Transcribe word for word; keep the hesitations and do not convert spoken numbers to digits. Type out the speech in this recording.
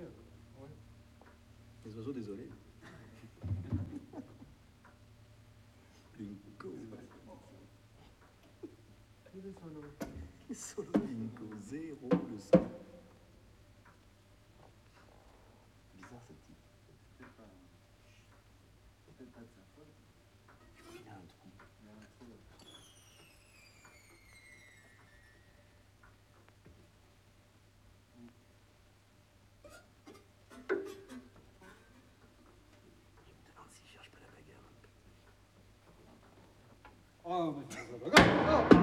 Ouais. Les oiseaux, désolé. Linko. Et le solo. Solo Linko, zéro le solo. Bizarre ce type. C'est peut-être pas. C'est peut-être pas de sa faute. Il a un trou. Il y a un trou là. Je me demande s'il cherche pas la bagarre un peu. Oh, mais c'est pas grave.